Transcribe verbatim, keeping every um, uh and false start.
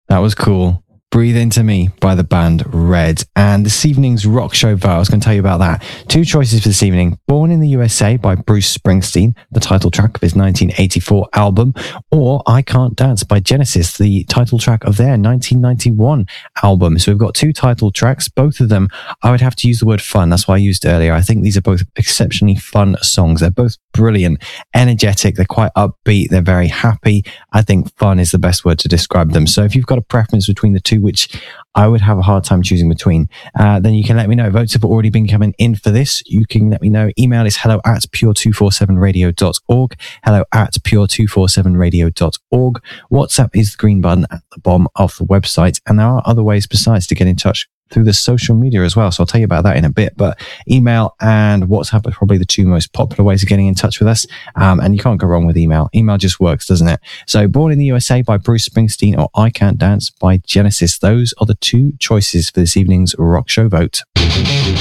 That was cool. Breathe Into Me by the band Red. And this evening's rock show vote, I was going to tell you about that. Two choices for this evening. Born in the U S A by Bruce Springsteen, the title track of his nineteen eighty-four album, or I Can't Dance by Genesis, the title track of their nineteen ninety-one album. So we've got two title tracks. Both of them, I would have to use the word fun. That's why I used earlier. I think these are both exceptionally fun songs. They're both brilliant, energetic. They're quite upbeat. They're very happy. I think fun is the best word to describe them. So if you've got a preference between the two, which I would have a hard time choosing between, uh, then you can let me know. Votes have already been coming in for this. You can let me know. Email is hello at pure two forty-seven radio dot org. Hello at pure two forty-seven radio dot org. WhatsApp is the green button at the bottom of the website. And there are other ways besides to get in touch through the social media as well. So I'll tell you about that in a bit. But email and WhatsApp are probably the two most popular ways of getting in touch with us. Um, and you can't go wrong with email. Email just works, doesn't it? So Born in the U S A by Bruce Springsteen or I Can't Dance by Genesis. Those are the two choices for this evening's rock show vote.